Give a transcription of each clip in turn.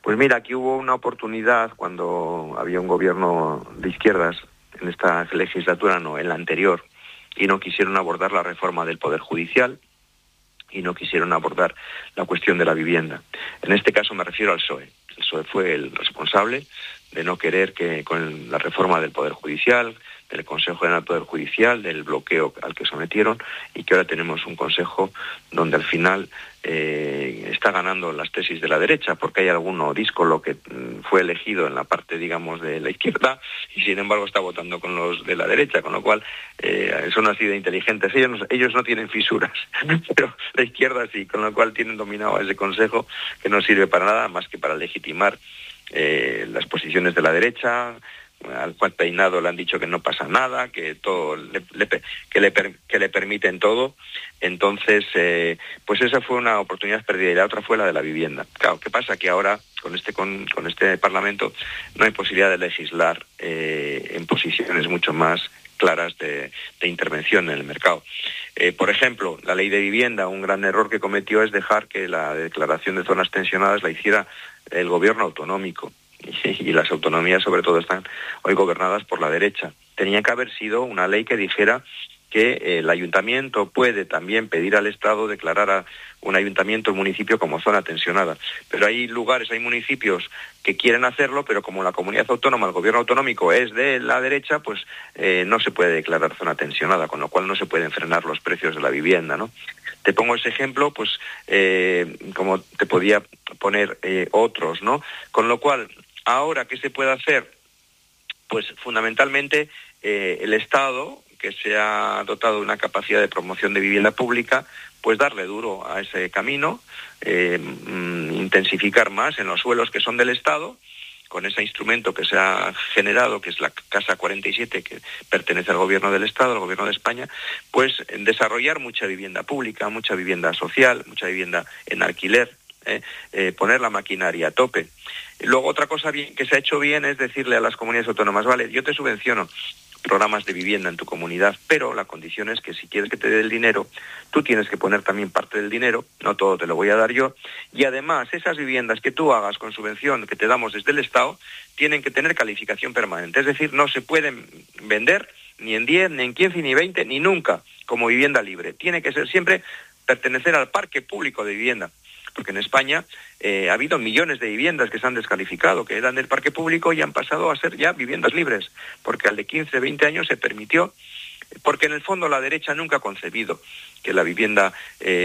Pues mira, aquí hubo una oportunidad cuando había un gobierno de izquierdas en esta legislatura, no, en la anterior, y no quisieron abordar la reforma del Poder Judicial y no quisieron abordar la cuestión de la vivienda. En este caso me refiero al PSOE. El PSOE fue el responsable de no querer que con la reforma del Poder Judicial, del Consejo General del Poder Judicial, del bloqueo al que sometieron, y que ahora tenemos un Consejo donde al final está ganando las tesis de la derecha, porque hay alguno díscolo que fue elegido en la parte, digamos, de la izquierda, y sin embargo está votando con los de la derecha, con lo cual son así de inteligentes. Ellos no tienen fisuras, pero la izquierda sí, con lo cual tienen dominado a ese Consejo, que no sirve para nada más que para legitimar las posiciones de la derecha. Al Juan Peinado le han dicho que no pasa nada, que todo que le permiten todo. Entonces, pues esa fue una oportunidad perdida, y la otra fue la de la vivienda. Claro, ¿qué pasa? Que ahora con este Parlamento no hay posibilidad de legislar en posiciones mucho más claras de intervención en el mercado. Por ejemplo, la ley de vivienda, un gran error que cometió es dejar que la declaración de zonas tensionadas la hiciera el gobierno autonómico. Y las autonomías sobre todo están hoy gobernadas por la derecha. Tenía que haber sido una ley que dijera que el ayuntamiento puede también pedir al Estado declarar a un ayuntamiento, un municipio, como zona tensionada. Pero hay lugares, hay municipios que quieren hacerlo, pero como la comunidad autónoma, el gobierno autonómico es de la derecha, pues no se puede declarar zona tensionada, con lo cual no se pueden frenar los precios de la vivienda, ¿no? Te pongo ese ejemplo, pues como te podía poner otros, ¿no? Con lo cual, ahora, ¿qué se puede hacer? Pues fundamentalmente el Estado, que se ha dotado de una capacidad de promoción de vivienda pública, pues darle duro a ese camino, intensificar más en los suelos que son del Estado, con ese instrumento que se ha generado, que es la Casa 47, que pertenece al Gobierno del Estado, al Gobierno de España, pues desarrollar mucha vivienda pública, mucha vivienda social, mucha vivienda en alquiler, poner la maquinaria a tope. Luego, otra cosa bien, que se ha hecho bien es decirle a las comunidades autónomas, vale, yo te subvenciono programas de vivienda en tu comunidad, pero la condición es que si quieres que te dé el dinero, tú tienes que poner también parte del dinero, no todo te lo voy a dar yo, y además esas viviendas que tú hagas con subvención que te damos desde el Estado, tienen que tener calificación permanente, es decir, no se pueden vender ni en 10, ni en 15, ni 20, ni nunca como vivienda libre, tiene que ser siempre pertenecer al parque público de vivienda. Porque en España ha habido millones de viviendas que se han descalificado, que eran del parque público y han pasado a ser ya viviendas libres, porque al de 15, 20 años se permitió, porque en el fondo la derecha nunca ha concebido que la vivienda,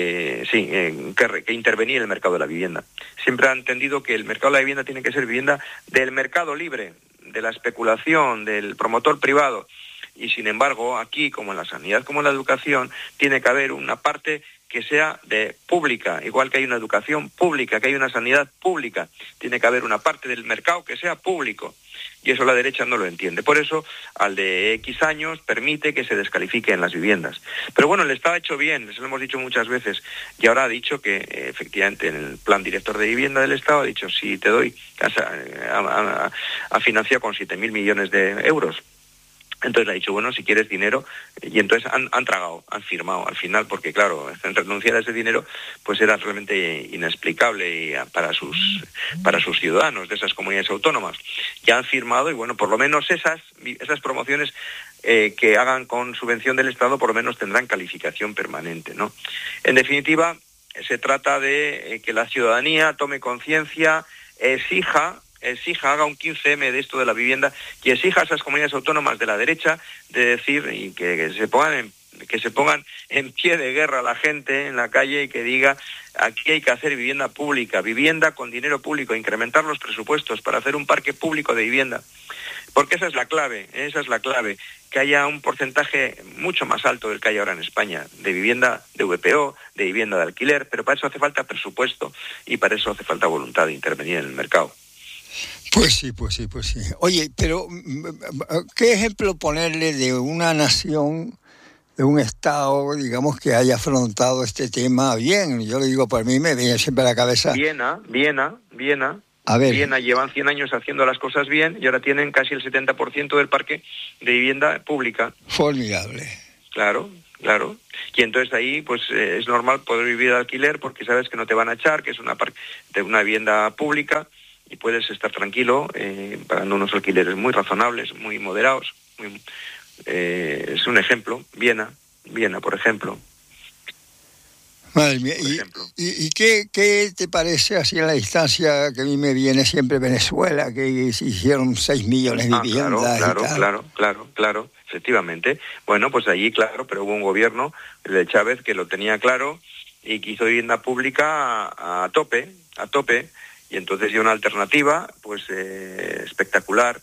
que intervenía en el mercado de la vivienda. Siempre ha entendido que el mercado de la vivienda tiene que ser vivienda del mercado libre, de la especulación, del promotor privado. Y sin embargo, aquí, como en la sanidad, como en la educación, tiene que haber una parte que sea de pública, igual que hay una educación pública, que hay una sanidad pública, tiene que haber una parte del mercado que sea público, y eso la derecha no lo entiende. Por eso, al de X años, permite que se descalifiquen las viviendas. Pero bueno, el Estado ha hecho bien, se lo hemos dicho muchas veces, y ahora ha dicho que, efectivamente, en el Plan Director de Vivienda del Estado, ha dicho, si te doy, ha financiado con 7.000 millones de euros. Entonces ha dicho, bueno, si quieres dinero, y entonces han tragado, han firmado al final, porque claro, renunciar a ese dinero pues era realmente inexplicable para sus ciudadanos de esas comunidades autónomas. Ya han firmado y bueno, por lo menos esas promociones que hagan con subvención del Estado por lo menos tendrán calificación permanente, ¿no? En definitiva, se trata de que la ciudadanía tome conciencia, exija, haga un 15M de esto de la vivienda y exija a esas comunidades autónomas de la derecha de decir y que se pongan en pie de guerra a la gente en la calle y que diga aquí hay que hacer vivienda pública, vivienda con dinero público, incrementar los presupuestos para hacer un parque público de vivienda. Porque esa es la clave, que haya un porcentaje mucho más alto del que hay ahora en España, de vivienda de VPO, de vivienda de alquiler, pero para eso hace falta presupuesto y para eso hace falta voluntad de intervenir en el mercado. Pues sí. Oye, pero ¿qué ejemplo ponerle de una nación, de un Estado, digamos, que haya afrontado este tema bien? Yo le digo, para mí me viene siempre a la cabeza. Viena. A ver. Viena llevan 100 años haciendo las cosas bien y ahora tienen casi el 70% del parque de vivienda pública. Formidable. Claro. Y entonces ahí pues es normal poder vivir de alquiler porque sabes que no te van a echar, que es una vivienda pública. y puedes estar tranquilo pagando unos alquileres muy razonables, muy moderados. Es un ejemplo, Viena, por ejemplo. Madre mía, ¿y qué te parece así en la distancia que a mí me viene siempre Venezuela, que se hicieron 6 millones de viviendas y tal? Claro, efectivamente. Bueno, pues allí, claro, pero hubo un gobierno, el de Chávez, que lo tenía claro y que hizo vivienda pública a tope, y entonces dio una alternativa, pues espectacular.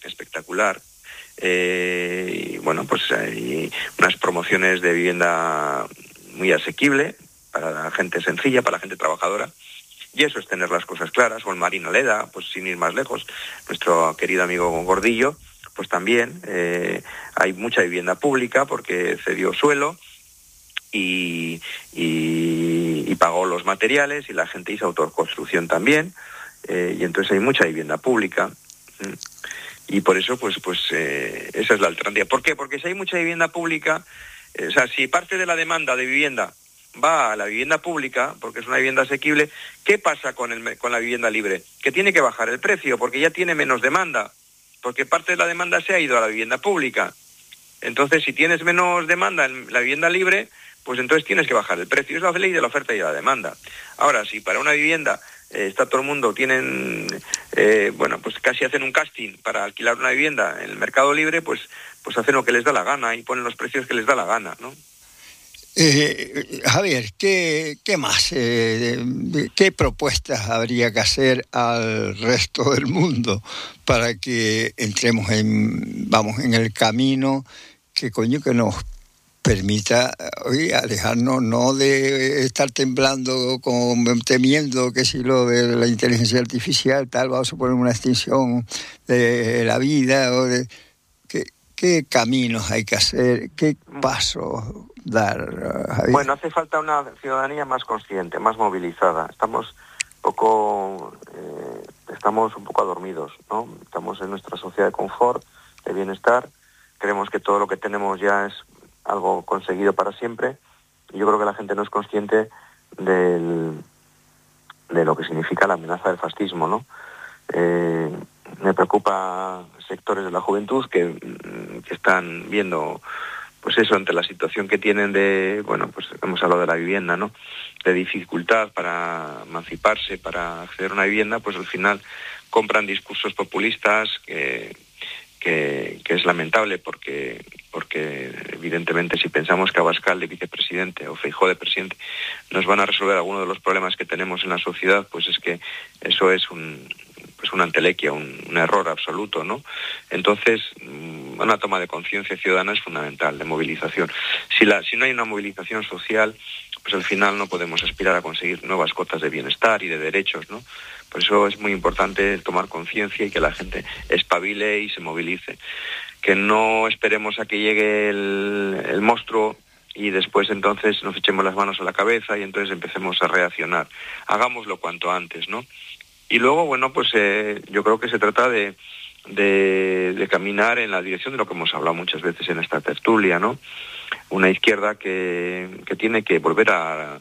Y bueno, pues hay unas promociones de vivienda muy asequible para la gente sencilla, para la gente trabajadora, y eso es tener las cosas claras. O el Marina Leda, pues sin ir más lejos, nuestro querido amigo Gordillo, pues también hay mucha vivienda pública porque cedió suelo y pagó los materiales, y la gente hizo autoconstrucción también, y entonces hay mucha vivienda pública. Y por eso, pues esa es la alternativa. ¿Por qué? Porque si hay mucha vivienda pública, o sea, si parte de la demanda de vivienda va a la vivienda pública, porque es una vivienda asequible, ¿qué pasa con la vivienda libre? Que tiene que bajar el precio, porque ya tiene menos demanda, porque parte de la demanda se ha ido a la vivienda pública. Entonces, si tienes menos demanda en la vivienda libre, pues entonces tienes que bajar el precio. Es la ley de la oferta y de la demanda. Ahora, si para una vivienda está todo el mundo, pues casi hacen un casting para alquilar una vivienda en el mercado libre, pues hacen lo que les da la gana y ponen los precios que les da la gana, ¿no? Javier, ¿qué más? ¿Qué propuestas habría que hacer al resto del mundo para que entremos en el camino que nos permita alejarnos, no de estar temblando, temiendo que si lo de la inteligencia artificial tal va a suponer una extinción de la vida? ¿Qué caminos hay que hacer? ¿Qué pasos dar, Javier? Bueno, hace falta una ciudadanía más consciente, más movilizada. Estamos un poco adormidos, ¿no? Estamos en nuestra sociedad de confort, de bienestar. Creemos que todo lo que tenemos ya es algo conseguido para siempre. Y yo creo que la gente no es consciente de lo que significa la amenaza del fascismo, ¿no? Me preocupa sectores de la juventud que están viendo, pues eso, ante la situación que tienen pues hemos hablado de la vivienda, ¿no? De dificultad para emanciparse, para acceder a una vivienda, pues al final compran discursos populistas que es lamentable porque evidentemente si pensamos que Abascal de vicepresidente o Feijóo de presidente nos van a resolver algunos de los problemas que tenemos en la sociedad, pues es que eso es una entelequia, un error absoluto, ¿no? Entonces, una toma de conciencia ciudadana es fundamental, de movilización. Si no hay una movilización social, pues al final no podemos aspirar a conseguir nuevas cotas de bienestar y de derechos, ¿no? Por eso es muy importante tomar conciencia y que la gente espabile y se movilice. Que no esperemos a que llegue el monstruo y después entonces nos echemos las manos a la cabeza y entonces empecemos a reaccionar. Hagámoslo cuanto antes, ¿no? Y luego, bueno, pues yo creo que se trata de caminar en la dirección de lo que hemos hablado muchas veces en esta tertulia, ¿no? Una izquierda que tiene que volver a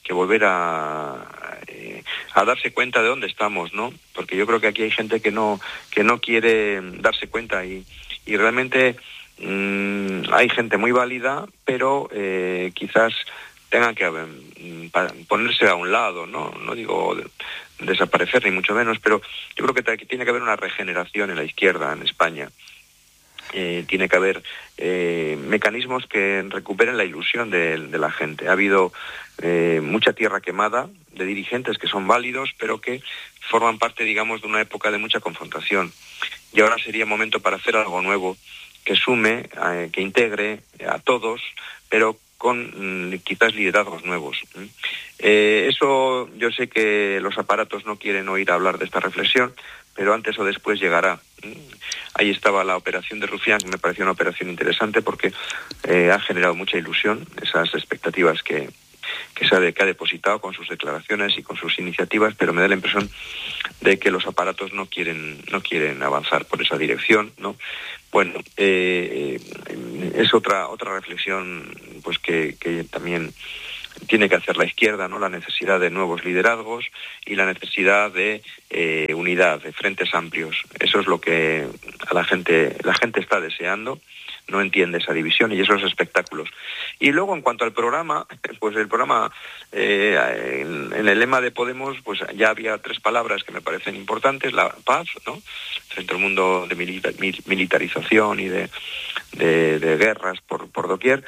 darse cuenta de dónde estamos, ¿no? Porque yo creo que aquí hay gente que no quiere darse cuenta y realmente hay gente muy válida, pero quizás tengan que ponerse a un lado, ¿no? No digo desaparecer ni mucho menos, pero yo creo que tiene que haber una regeneración en la izquierda en España. Tiene que haber mecanismos que recuperen la ilusión de la gente. Ha habido mucha tierra quemada de dirigentes que son válidos, pero que forman parte, digamos, de una época de mucha confrontación. Y ahora sería momento para hacer algo nuevo, que sume, que integre a todos, pero con quizás liderazgos nuevos. Eso yo sé que los aparatos no quieren oír hablar de esta reflexión, pero antes o después llegará. Ahí estaba la operación de Rufián, que me pareció una operación interesante porque ha generado mucha ilusión, esas expectativas que ha depositado con sus declaraciones y con sus iniciativas, pero me da la impresión de que los aparatos no quieren avanzar por esa dirección, ¿no? Bueno, es otra reflexión, pues que también tiene que hacer la izquierda, ¿no? La necesidad de nuevos liderazgos y la necesidad de unidad, de frentes amplios. Eso es lo que la gente está deseando. No entiende esa división y esos espectáculos. Y luego, en cuanto al programa, pues el programa, en el lema de Podemos, pues ya había 3 palabras que me parecen importantes: la paz, ¿no?, frente al mundo de militarización y de guerras por doquier.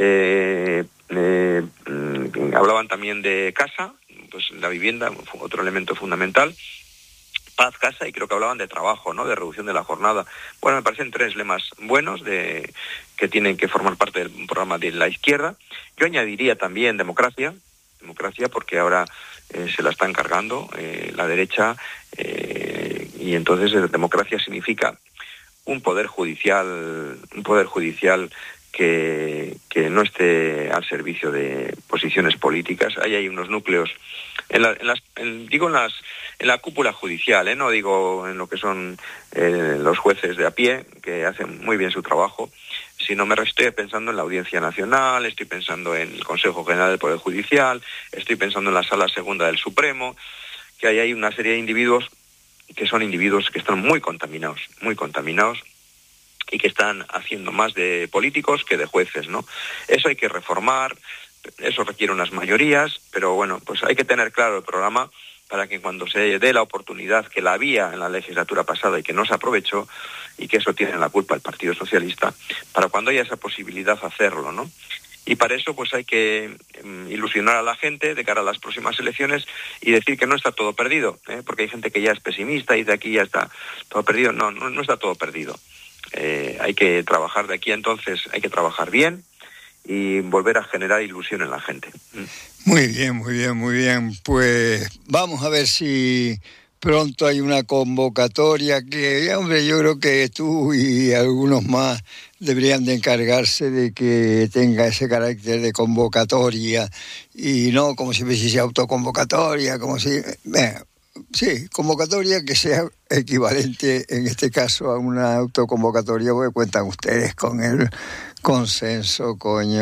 Hablaban también de casa, pues la vivienda, otro elemento fundamental. Paz, casa, y creo que hablaban de trabajo, ¿no?, de reducción de la jornada. Bueno, me parecen 3 lemas buenos que tienen que formar parte del programa de la izquierda. Yo añadiría también democracia porque ahora se la está encargando la derecha, y entonces democracia significa un poder judicial que no esté al servicio de posiciones políticas. Ahí hay unos núcleos en la cúpula judicial, no digo en lo que son los jueces de a pie, que hacen muy bien su trabajo, sino me estoy pensando en la Audiencia Nacional, estoy pensando en el Consejo General del Poder Judicial, estoy pensando en la Sala Segunda del Supremo, que ahí hay una serie de individuos que son individuos que están muy contaminados, y que están haciendo más de políticos que de jueces, ¿no? Eso hay que reformar, eso requiere unas mayorías, pero bueno, pues hay que tener claro el programa para que cuando se dé la oportunidad, que la había en la legislatura pasada y que no se aprovechó, y que eso tiene la culpa el Partido Socialista, para cuando haya esa posibilidad hacerlo, ¿no? Y para eso pues hay que ilusionar a la gente de cara a las próximas elecciones y decir que no está todo perdido, porque hay gente que ya es pesimista y de aquí ya está todo perdido. No está todo perdido. Hay que trabajar de aquí entonces, hay que trabajar bien y volver a generar ilusión en la gente. Muy bien. Pues vamos a ver si pronto hay una convocatoria que, hombre, yo creo que tú y algunos más deberían de encargarse de que tenga ese carácter de convocatoria y no como si fuese autoconvocatoria, como si... Sí, convocatoria que sea equivalente en este caso a una autoconvocatoria, porque cuentan ustedes con el consenso,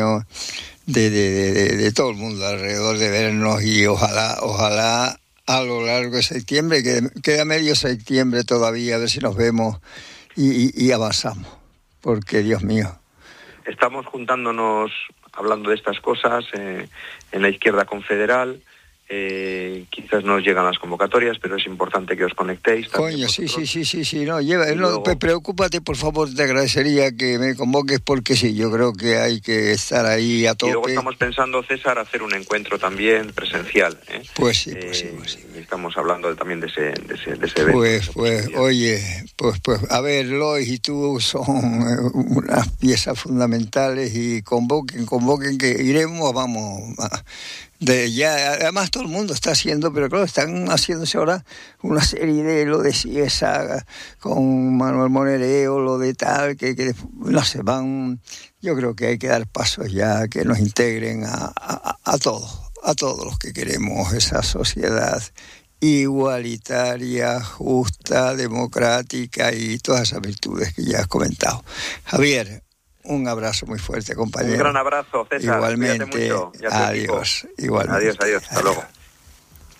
de todo el mundo alrededor de vernos, y ojalá a lo largo de septiembre, que queda medio septiembre todavía, a ver si nos vemos y avanzamos, porque Dios mío. Estamos juntándonos hablando de estas cosas en la izquierda confederal. Quizás no llegan las convocatorias, pero es importante que os conectéis. Coño, sí, preocúpate, por favor, te agradecería que me convoques, porque sí, yo creo que hay que estar ahí a tope. Y luego estamos pensando, César, hacer un encuentro también presencial. Pues sí. Y estamos hablando también de ese evento. Pues, oye, a ver, Lois y tú son unas piezas fundamentales, y convoquen que iremos, vamos... además todo el mundo está haciendo, pero claro, están haciéndose ahora una serie de lo de Ciesa con Manuel Monereo, lo de tal, que no se van. Yo creo que hay que dar pasos ya, que nos integren a todos los que queremos esa sociedad igualitaria, justa, democrática y todas esas virtudes que ya has comentado. Javier, un abrazo muy fuerte, compañero. Un gran abrazo, César. Igualmente. Mucho. Adiós. Igualmente. Adiós. Hasta luego.